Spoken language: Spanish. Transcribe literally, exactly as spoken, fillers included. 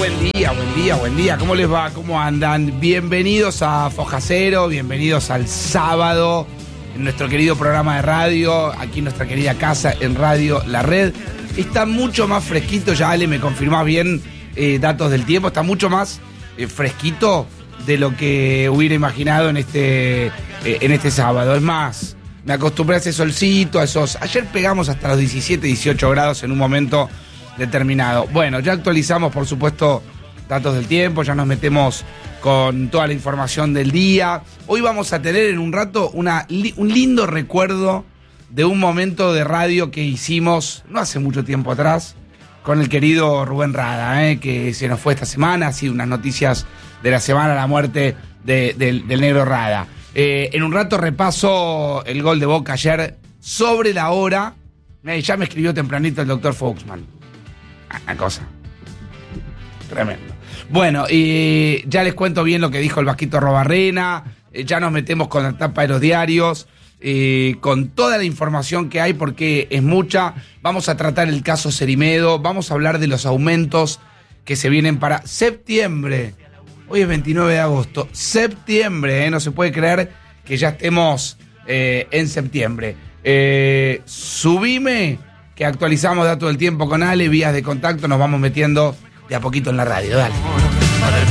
buen día, buen día, buen día. ¿Cómo les va? ¿Cómo andan? Bienvenidos a Foja Cero, bienvenidos al sábado en nuestro querido programa de radio, aquí en nuestra querida casa en Radio La Red. Está mucho más fresquito, ya Ale me confirmás bien eh, datos del tiempo, está mucho más eh, fresquito de lo que hubiera imaginado en este, eh, en este sábado. Es más, me acostumbré a ese solcito, a esos... Ayer pegamos hasta los diecisiete, dieciocho grados en un momento determinado. Bueno, ya actualizamos, por supuesto, datos del tiempo, ya nos metemos con toda la información del día. Hoy vamos a tener en un rato una, un lindo recuerdo de un momento de radio que hicimos no hace mucho tiempo atrás con el querido Rubén Rada, eh, que se nos fue esta semana, ha sido unas noticias de la semana, la muerte de, de, del negro Rada. Eh, en un rato repaso el gol de Boca ayer sobre la hora. Eh, ya me escribió tempranito el doctor Foxman. Una cosa tremendo. Bueno, y ya les cuento bien lo que dijo el Vasquito Robarrena. Eh, ya nos metemos con la tapa de los diarios, eh, con toda la información que hay, porque es mucha. Vamos a tratar el caso Cerimedo, vamos a hablar de los aumentos que se vienen para septiembre. Hoy es veintinueve de agosto, septiembre, ¿eh? No se puede creer que ya estemos eh, en septiembre. Eh, subime, que actualizamos datos del tiempo con Ale, vías de contacto, nos vamos metiendo de a poquito en la radio, dale.